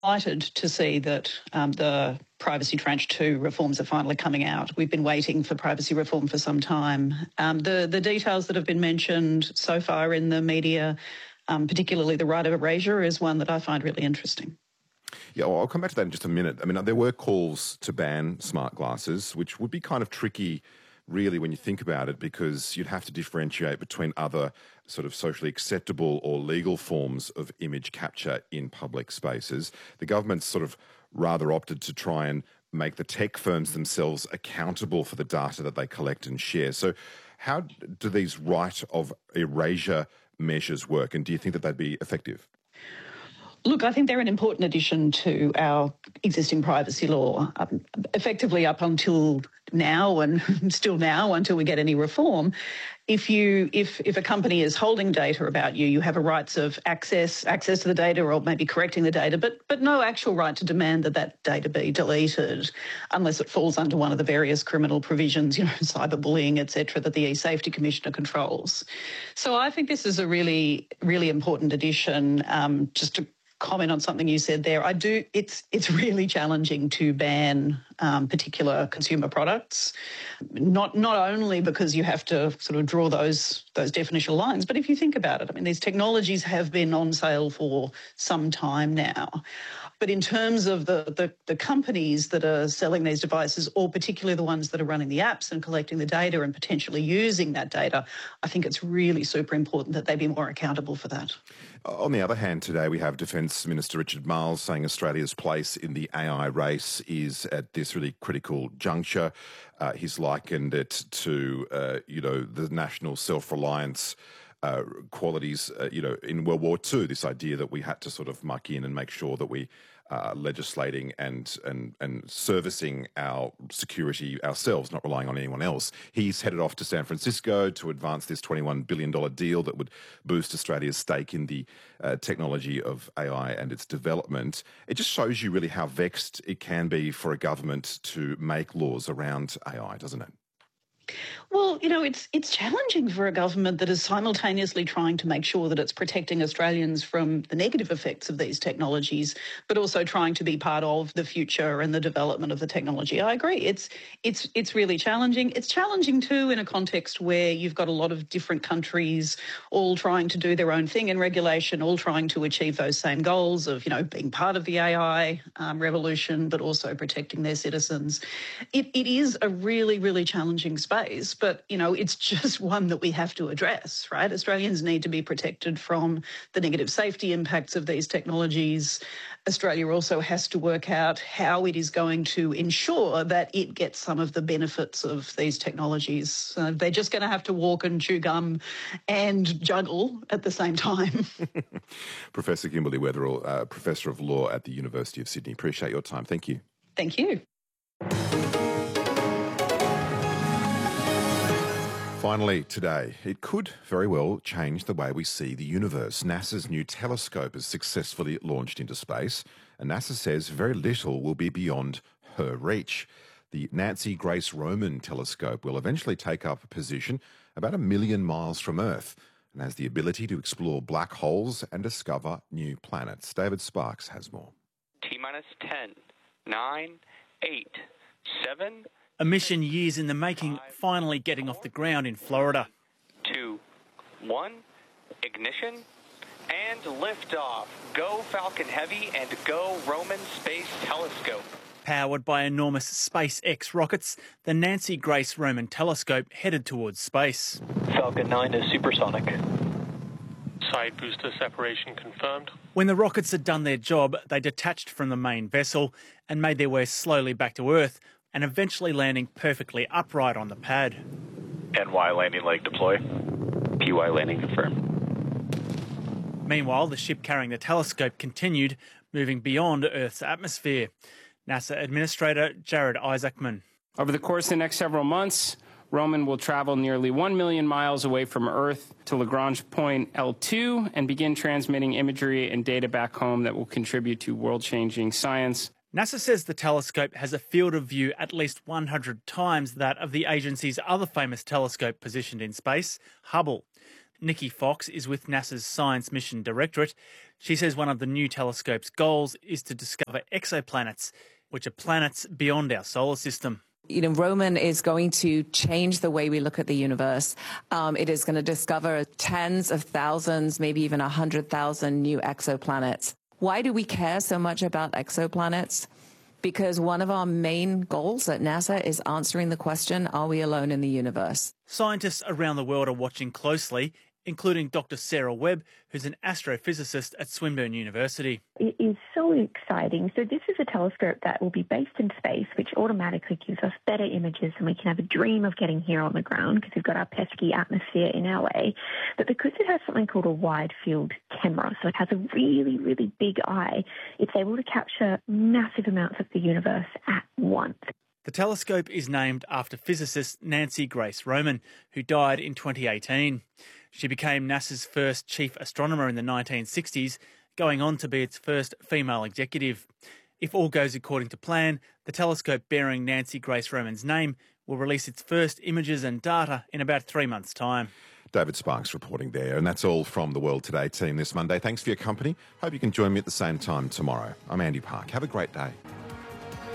Delighted to see that the Privacy Tranche 2 reforms are finally coming out. We've been waiting for privacy reform for some time. The details that have been mentioned so far in the media, particularly the right of erasure, is one that I find really interesting. Yeah, well, I'll come back to that in just a minute. I mean, there were calls to ban smart glasses, which would be kind of tricky, really, when you think about it, because you'd have to differentiate between other sort of socially acceptable or legal forms of image capture in public spaces. The government's sort of rather opted to try and make the tech firms themselves accountable for the data that they collect and share. So how do these right of erasure measures work, and do you think that they'd be effective? Look, I think they're an important addition to our existing privacy law, effectively up until now and still now until we get any reform. If a company is holding data about you, you have a rights of access to the data or maybe correcting the data, but no actual right to demand that data be deleted unless it falls under one of the various criminal provisions, cyberbullying, etc., that the E-Safety Commissioner controls. So I think this is a really, really important addition. Just to comment on something you said there, it's really challenging to ban particular consumer products, not only because you have to sort of draw those definitional lines, but if you think about it, I mean, these technologies have been on sale for some time now. But in terms of the companies that are selling these devices, or particularly the ones that are running the apps and collecting the data and potentially using that data, I think it's really super important that they be more accountable for that. On the other hand, today we have Defence Minister Richard Marles saying Australia's place in the AI race is at this really critical juncture. He's likened it to, the national self-reliance qualities, in World War II, this idea that we had to sort of muck in and make sure that we legislating and servicing our security ourselves, not relying on anyone else. He's headed off to San Francisco to advance this $21 billion deal that would boost Australia's stake in the technology of AI and its development. It just shows you really how vexed it can be for a government to make laws around AI, doesn't it? Well, it's challenging for a government that is simultaneously trying to make sure that it's protecting Australians from the negative effects of these technologies, but also trying to be part of the future and the development of the technology. I agree. It's really challenging. It's challenging too in a context where you've got a lot of different countries all trying to do their own thing in regulation, all trying to achieve those same goals of, being part of the AI revolution, but also protecting their citizens. It is a really, really challenging space, but, it's just one that we have to address, right? Australians need to be protected from the negative safety impacts of these technologies. Australia also has to work out how it is going to ensure that it gets some of the benefits of these technologies. They're just going to have to walk and chew gum and juggle at the same time. Professor Kimberly Weatherill, Professor of Law at the University of Sydney. Appreciate your time. Thank you. Thank you. Finally, today, it could very well change the way we see the universe. NASA's new telescope has successfully launched into space, and NASA says very little will be beyond her reach. The Nancy Grace Roman telescope will eventually take up a position about 1 million miles from Earth and has the ability to explore black holes and discover new planets. David Sparks has more. T-minus 10, 9, 8, 7... A mission years in the making, finally getting off the ground in Florida. 2, 1, ignition, and liftoff. Go Falcon Heavy and go Roman Space Telescope. Powered by enormous SpaceX rockets, the Nancy Grace Roman telescope headed towards space. Falcon 9 is supersonic. Side booster separation confirmed. When the rockets had done their job, they detached from the main vessel and made their way slowly back to Earth, and eventually landing perfectly upright on the pad. NY landing leg deploy. PY landing confirmed. Meanwhile, the ship carrying the telescope continued, moving beyond Earth's atmosphere. NASA Administrator Jared Isaacman. Over the course of the next several months, Roman will travel nearly 1 million miles away from Earth to Lagrange point L2 and begin transmitting imagery and data back home that will contribute to world-changing science. NASA says the telescope has a field of view at least 100 times that of the agency's other famous telescope positioned in space, Hubble. Nikki Fox is with NASA's Science Mission Directorate. She says one of the new telescope's goals is to discover exoplanets, which are planets beyond our solar system. Roman is going to change the way we look at the universe. It is going to discover tens of thousands, maybe even 100,000 new exoplanets. Why do we care so much about exoplanets? Because one of our main goals at NASA is answering the question, are we alone in the universe? Scientists around the world are watching closely, including Dr. Sarah Webb, who's an astrophysicist at Swinburne University. It is so exciting. So this is a telescope that will be based in space, which automatically gives us better images, and we can have a dream of getting here on the ground because we've got our pesky atmosphere in our way. But because it has something called a wide field camera, so it has a really, really big eye, it's able to capture massive amounts of the universe at once. The telescope is named after physicist Nancy Grace Roman, who died in 2018. She became NASA's first chief astronomer in the 1960s, going on to be its first female executive. If all goes according to plan, the telescope bearing Nancy Grace Roman's name will release its first images and data in about 3 months' time. David Sparks reporting there. And that's all from the World Today team this Monday. Thanks for your company. Hope you can join me at the same time tomorrow. I'm Andy Park. Have a great day.